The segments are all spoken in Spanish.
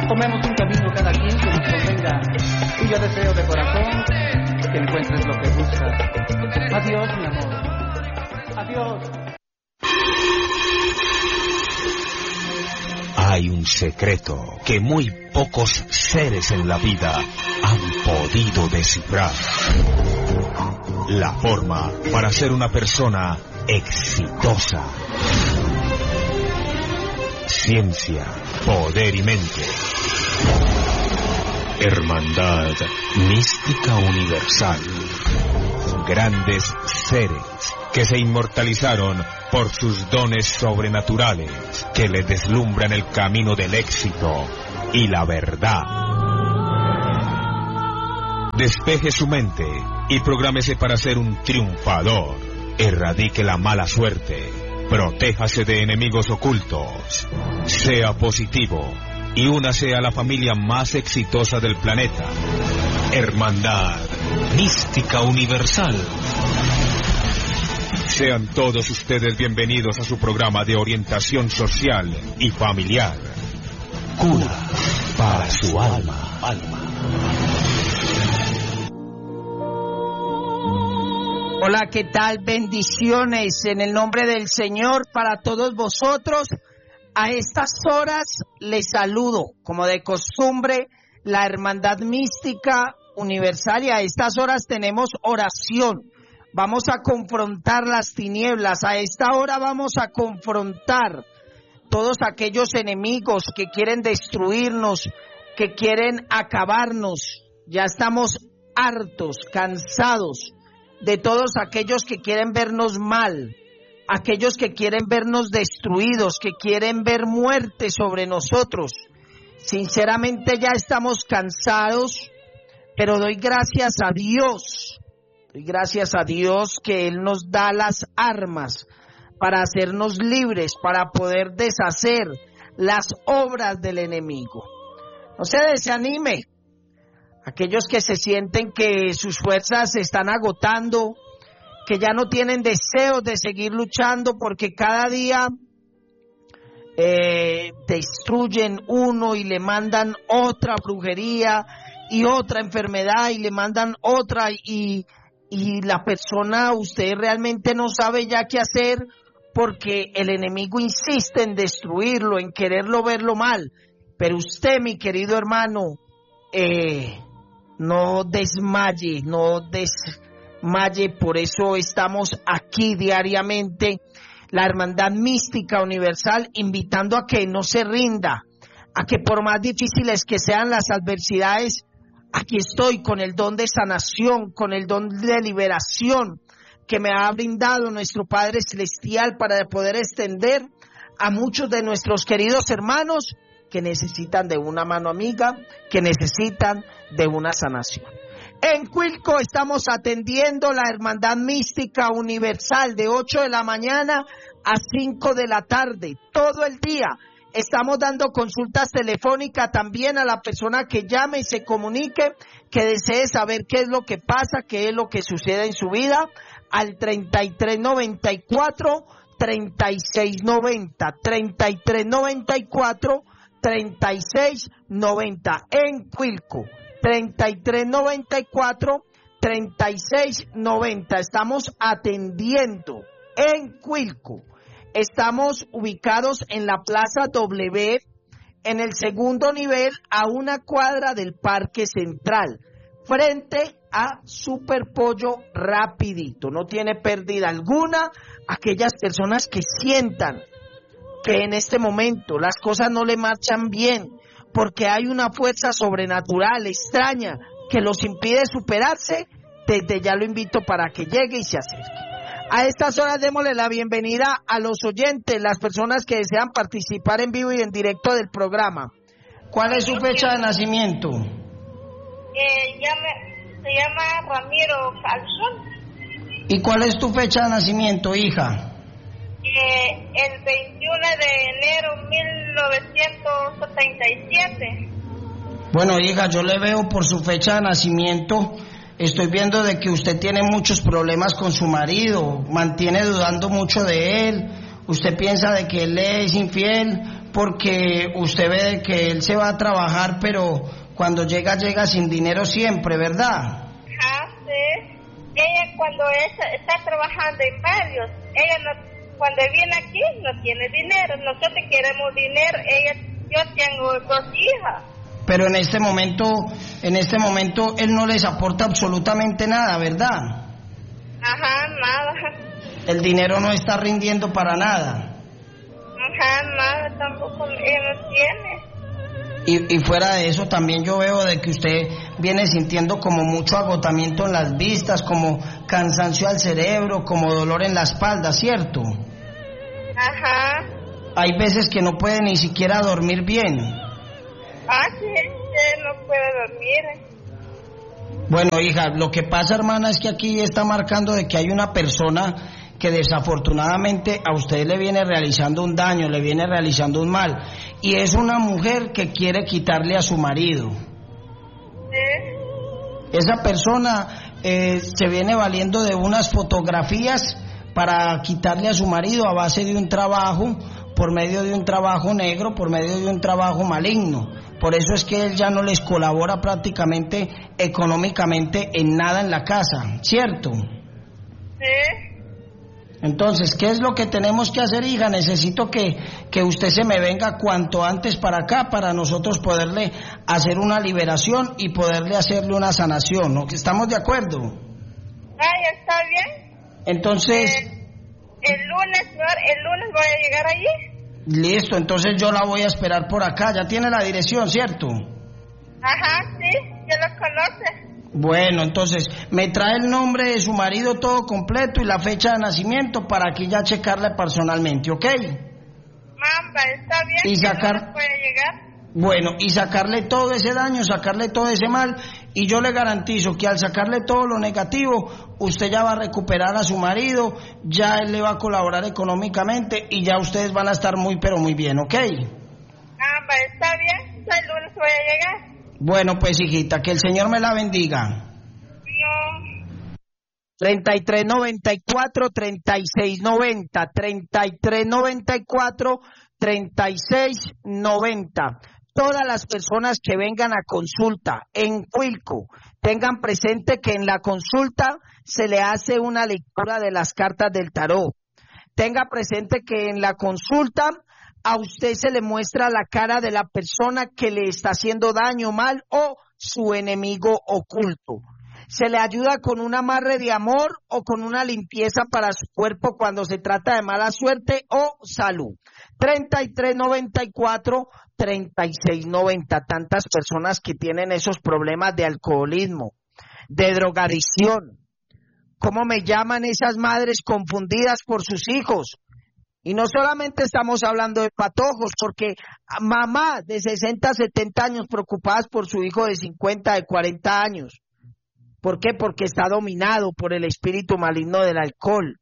Tomemos un camino cada quien que nos convenga. Y yo deseo de corazón que encuentres lo que buscas. Adiós, mi amor. Adiós. Hay un secreto que muy pocos seres en la vida han podido descifrar. La forma para ser una persona exitosa. Ciencia, poder y mente. Hermandad mística universal. Grandes seres que se inmortalizaron por sus dones sobrenaturales, que le deslumbran el camino del éxito y la verdad. Despeje su mente y prográmese para ser un triunfador. Erradique la mala suerte. Protéjase de enemigos ocultos. Sea positivo y únase a la familia más exitosa del planeta. Hermandad mística universal. Sean todos ustedes bienvenidos a su programa de orientación social y familiar. Cura para su alma. Hola, ¿qué tal? Bendiciones en el nombre del Señor para todos vosotros. A estas horas les saludo, como de costumbre, la Hermandad Mística Universal, y a estas horas tenemos oración. Vamos a confrontar las tinieblas. A esta hora vamos a confrontar todos aquellos enemigos que quieren destruirnos, que quieren acabarnos. Ya estamos hartos, cansados de todos aquellos que quieren vernos mal, aquellos que quieren vernos destruidos, que quieren ver muerte sobre nosotros. Sinceramente ya estamos cansados, pero doy gracias a Dios. Doy gracias a Dios que Él nos da las armas para hacernos libres, para poder deshacer las obras del enemigo. No se desanime. Aquellos que se sienten que sus fuerzas se están agotando, que ya no tienen deseos de seguir luchando porque cada día destruyen uno y le mandan otra brujería y otra enfermedad y le mandan otra y la persona, usted realmente no sabe ya qué hacer porque el enemigo insiste en destruirlo, en quererlo verlo mal. Pero usted, mi querido hermano, no desmaye, por eso estamos aquí diariamente, la Hermandad Mística Universal, invitando a que no se rinda, a que por más difíciles que sean las adversidades, aquí estoy con el don de sanación, con el don de liberación que me ha brindado nuestro Padre Celestial para poder extender a muchos de nuestros queridos hermanos que necesitan de una mano amiga, que necesitan de una sanación. En Cuilco estamos atendiendo la Hermandad Mística Universal de 8 de la mañana a 5 de la tarde, todo el día. Estamos dando consultas telefónicas también a la persona que llame y se comunique, que desee saber qué es lo que pasa, qué es lo que sucede en su vida, al 3394 3690, 3394 3690 en Cuilco, 3394 3690. Estamos atendiendo en Cuilco. Estamos ubicados en la Plaza W, en el segundo nivel, a una cuadra del Parque Central, frente a Superpollo Rapidito. No tiene pérdida alguna. Aquellas personas que sientan que en este momento las cosas no le marchan bien, porque hay una fuerza sobrenatural, extraña, que los impide superarse, desde ya lo invito para que llegue y se acerque. A estas horas démosle la bienvenida a los oyentes, las personas que desean participar en vivo y en directo del programa. ¿Cuál es su fecha de nacimiento? Se llama Ramiro Calzón. ¿Y cuál es tu fecha de nacimiento, hija? El 21 de enero 1977. Bueno, hija, yo le veo por su fecha de nacimiento. Estoy viendo de que usted tiene muchos problemas con su marido, mantiene dudando mucho de él. Usted piensa de que él es infiel porque usted ve que él se va a trabajar, pero cuando llega sin dinero siempre, ¿verdad? Ajá, sí. Ella cuando está trabajando en varios, ella no, cuando viene aquí no tiene dinero. Nosotros queremos dinero. Yo tengo 2 hijas. Pero en este momento él no les aporta absolutamente nada, ¿verdad? Ajá, nada. El dinero no está rindiendo para nada. Ajá, nada, tampoco ella no tiene. Y fuera de eso también yo veo de que usted viene sintiendo como mucho agotamiento en las vistas, como cansancio al cerebro, como dolor en la espalda, ¿cierto? Ajá. Hay veces que no puede ni siquiera dormir bien. Ah, sí, no puede dormir. Bueno, hija, lo que pasa, hermana, es que aquí está marcando de que hay una persona que desafortunadamente a usted le viene realizando un daño, le viene realizando un mal, y es una mujer que quiere quitarle a su marido. Sí. Esa persona se viene valiendo de unas fotografías para quitarle a su marido a base de un trabajo, por medio de un trabajo negro, por medio de un trabajo maligno. Por eso es que él ya no les colabora prácticamente económicamente en nada en la casa, ¿cierto? Sí. Entonces, ¿qué es lo que tenemos que hacer, hija? Necesito que usted se me venga cuanto antes para acá, para nosotros poderle hacer una liberación y poderle hacerle una sanación, ¿no? ¿Estamos de acuerdo? Ah, ya está bien. Entonces... el lunes voy a llegar allí. Listo, entonces yo la voy a esperar por acá. Ya tiene la dirección, ¿cierto? Ajá, sí, ya lo conoce. Bueno, entonces me trae el nombre de su marido todo completo y la fecha de nacimiento para aquí ya checarle personalmente, ¿ok? Mamba, está bien. Y sacar... puede llegar. Bueno, y sacarle todo ese daño, sacarle todo ese mal, y yo le garantizo que al sacarle todo lo negativo, usted ya va a recuperar a su marido, ya él le va a colaborar económicamente y ya ustedes van a estar muy pero muy bien, ¿ok? Mamba, está bien, el lunes voy a llegar. Bueno, pues hijita, que el Señor me la bendiga. No. 3394-3690, 3394-3690. Todas las personas que vengan a consulta en Cuilco, tengan presente que en la consulta se le hace una lectura de las cartas del tarot. Tenga presente que en la consulta a usted se le muestra la cara de la persona que le está haciendo daño, mal, o su enemigo oculto. Se le ayuda con un amarre de amor o con una limpieza para su cuerpo cuando se trata de mala suerte o salud. 3394-3690. Tantas personas que tienen esos problemas de alcoholismo, de drogadicción. ¿Cómo me llaman esas madres confundidas por sus hijos? Y no solamente estamos hablando de patojos, porque mamá de 60, 70 años preocupadas por su hijo de 50, de 40 años. ¿Por qué? Porque está dominado por el espíritu maligno del alcohol.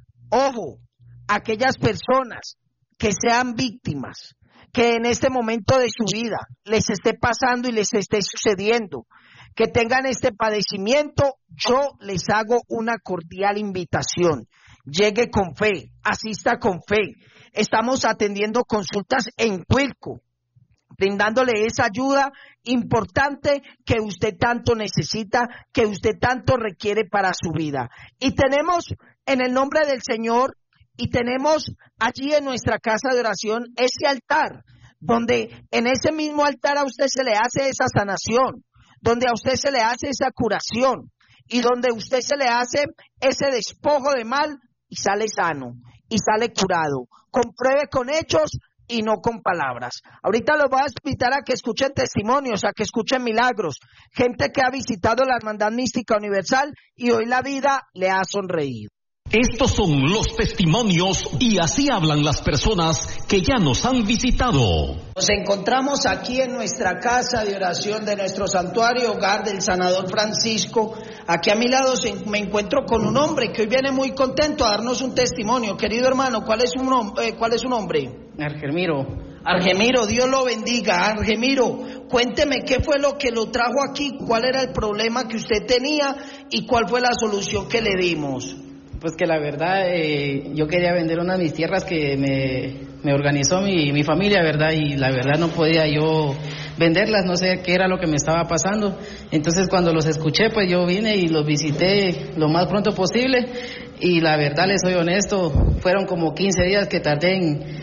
Ojo, aquellas personas que sean víctimas, que en este momento de su vida les esté pasando y les esté sucediendo, que tengan este padecimiento, yo les hago una cordial invitación. Llegue con fe, asista con fe. Estamos atendiendo consultas en Cuilco, brindándole esa ayuda importante que usted tanto necesita, que usted tanto requiere para su vida. Y tenemos en el nombre del Señor, y tenemos allí en nuestra casa de oración ese altar, donde en ese mismo altar a usted se le hace esa sanación, donde a usted se le hace esa curación, y donde a usted se le hace ese despojo de mal, y sale sano, y sale curado. Compruebe con hechos y no con palabras. Ahorita los voy a invitar a que escuchen testimonios, a que escuchen milagros, gente que ha visitado la Hermandad Mística Universal y hoy la vida le ha sonreído. Estos son los testimonios y así hablan las personas que ya nos han visitado. Nos encontramos aquí en nuestra casa de oración de nuestro santuario Hogar del Sanador Francisco. Aquí a mi lado me encuentro con un hombre que hoy viene muy contento a darnos un testimonio. Querido hermano, ¿cuál es su nombre? Argemiro. Argemiro, Dios lo bendiga. Argemiro, cuénteme qué fue lo que lo trajo aquí, cuál era el problema que usted tenía y cuál fue la solución que le dimos. Pues que la verdad, yo quería vender una de mis tierras que me me organizó mi familia, ¿verdad? Y la verdad no podía yo venderlas, no sé qué era lo que me estaba pasando. Entonces cuando los escuché, pues yo vine y los visité lo más pronto posible. Y la verdad, les soy honesto, fueron como 15 días que tardé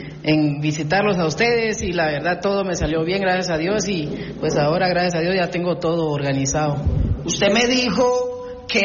en visitarlos a ustedes y la verdad todo me salió bien, gracias a Dios, y pues ahora gracias a Dios ya tengo todo organizado. Usted me dijo que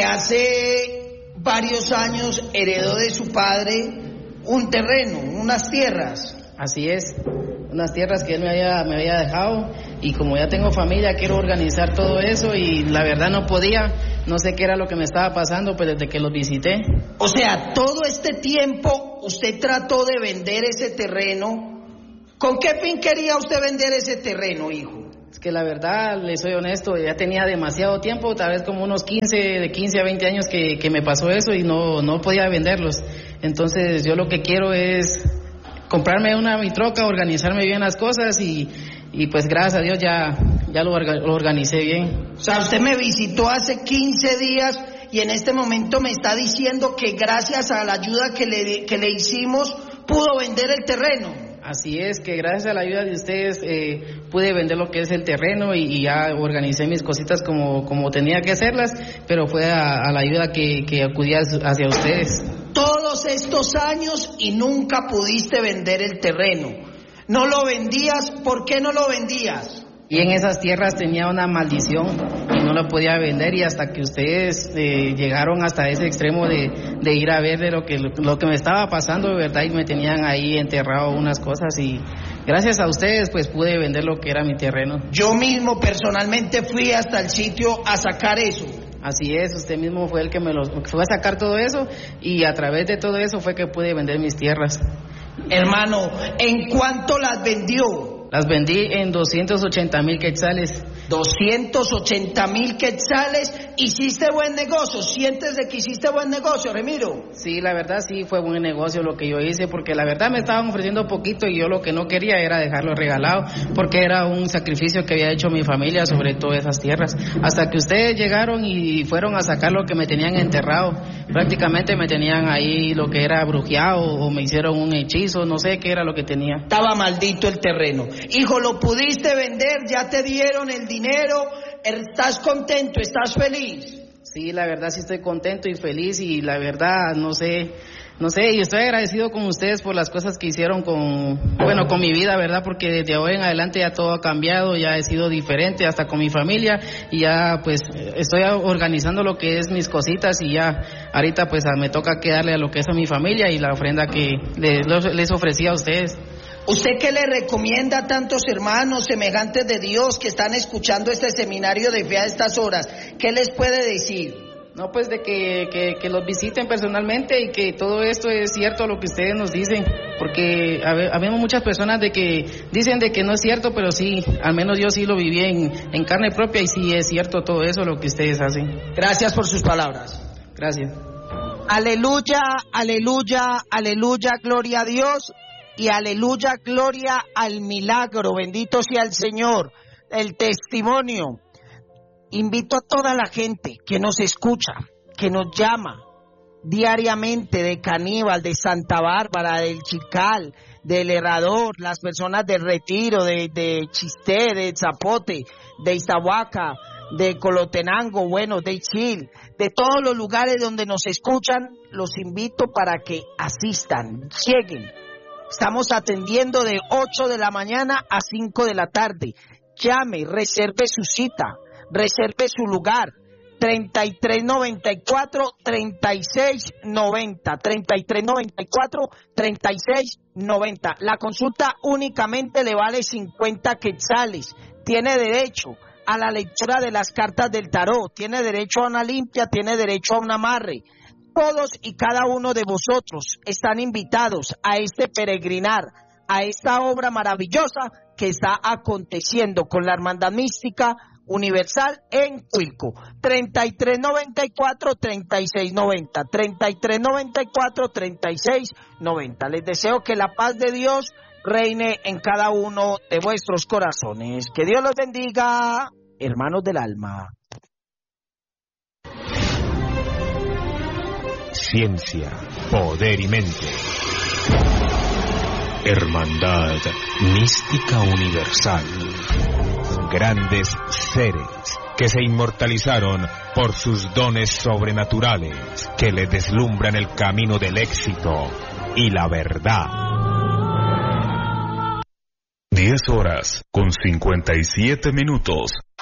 hace varios años heredó de su padre un terreno, unas tierras. Así es, unas tierras que él me había dejado, y como ya tengo familia quiero organizar todo eso y la verdad no podía, no sé qué era lo que me estaba pasando pues desde que los visité. O sea, todo este tiempo usted trató de vender ese terreno. ¿Con qué fin quería usted vender ese terreno, hijo? Es que la verdad, le soy honesto, ya tenía demasiado tiempo, tal vez como unos 15 a 20 años que me pasó eso y no podía venderlos. Entonces yo lo que quiero es comprarme mi troca, organizarme bien las cosas y pues gracias a Dios ya lo organicé bien. O sea, usted me visitó hace 15 días y en este momento me está diciendo que gracias a la ayuda que le hicimos pudo vender el terreno. Así es, que gracias a la ayuda de ustedes pude vender lo que es el terreno y ya organicé mis cositas como tenía que hacerlas, pero fue a la ayuda que acudí hacia ustedes. Todos estos años y nunca pudiste vender el terreno. ¿No lo vendías? ¿Por qué no lo vendías? Y en esas tierras tenía una maldición y no la podía vender, y hasta que ustedes llegaron hasta ese extremo de ir a ver de lo que me estaba pasando, de verdad, y me tenían ahí enterrado unas cosas, y gracias a ustedes pues pude vender lo que era mi terreno. Yo mismo personalmente fui hasta el sitio a sacar eso. Así es, usted mismo fue el que fue a sacar todo eso, y a través de todo eso fue que pude vender mis tierras. Hermano, ¿en cuánto las vendió? Las vendí en 280,000 quetzales. 280,000 quetzales. ¿Hiciste buen negocio? ¿Sientes de que hiciste buen negocio, Remiro? Sí, la verdad sí fue buen negocio lo que yo hice, porque la verdad me estaban ofreciendo poquito y yo lo que no quería era dejarlo regalado, porque era un sacrificio que había hecho mi familia sobre todas esas tierras. Hasta que ustedes llegaron y fueron a sacar lo que me tenían enterrado. Prácticamente me tenían ahí lo que era brujeado o me hicieron un hechizo, no sé qué era lo que tenía. Estaba maldito el terreno. Hijo, lo pudiste vender, ya te dieron el dinero, ¿estás contento, estás feliz? Sí, la verdad sí estoy contento y feliz, y la verdad no sé, y estoy agradecido con ustedes por las cosas que hicieron con mi vida, ¿verdad? Porque desde hoy en adelante ya todo ha cambiado, ya he sido diferente hasta con mi familia, y ya pues estoy organizando lo que es mis cositas, y ya ahorita pues me toca quedarle a lo que es a mi familia y la ofrenda que les ofrecí a ustedes. ¿Usted qué le recomienda a tantos hermanos semejantes de Dios que están escuchando este seminario de fe a estas horas? ¿Qué les puede decir? No, pues de que los visiten personalmente y que todo esto es cierto lo que ustedes nos dicen, porque habemos muchas personas de que dicen de que no es cierto, pero sí, al menos yo sí lo viví en carne propia y sí es cierto todo eso lo que ustedes hacen. Gracias por sus palabras. Gracias. Aleluya, aleluya, aleluya, gloria a Dios. Y aleluya, gloria al milagro, bendito sea el Señor, el testimonio. Invito a toda la gente que nos escucha, que nos llama diariamente de Caníbal, de Santa Bárbara, del Chical, del Herrador, las personas del Retiro, de Chisté, de Zapote, de Izahuaca, de Colotenango, bueno, de Chil, de todos los lugares donde nos escuchan, los invito para que asistan, lleguen. Estamos atendiendo de 8 de la mañana a 5 de la tarde. Llame, reserve su cita, reserve su lugar. 3394-3690. 3394-3690. La consulta únicamente le vale 50 quetzales. Tiene derecho a la lectura de las cartas del tarot. Tiene derecho a una limpia, tiene derecho a un amarre. Todos y cada uno de vosotros están invitados a este peregrinar, a esta obra maravillosa que está aconteciendo con la Hermandad Mística Universal en Cuilco. 3394-3690, 3394-3690. Les deseo que la paz de Dios reine en cada uno de vuestros corazones. Que Dios los bendiga, hermanos del alma. Ciencia, poder y mente. hermandad mística universal. Grandes seres que se inmortalizaron por sus dones sobrenaturales, que le deslumbran el camino del éxito y la verdad. 10 horas con 57 minutos.